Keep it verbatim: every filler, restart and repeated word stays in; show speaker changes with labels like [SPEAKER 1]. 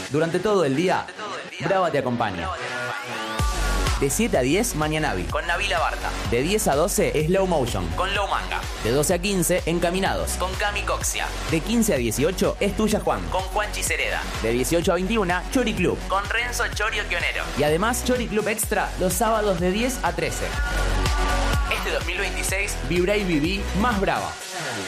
[SPEAKER 1] Durante todo el día, Brava te acompaña. De siete a diez, Mañanavi, con Nabila Barta. De diez a doce, Slow Motion, con Low Manga. De doce a quince, Encaminados, con Cami Coxia. De quince a dieciocho, Es Tuya Juan, con Juanchi Cereda. De dieciocho a veintiuno, Chori Club, con Renzo Chorio Quionero. Y además, Chori Club Extra, los sábados de diez a trece. Este dos mil veintiséis, vibrá y viví más brava.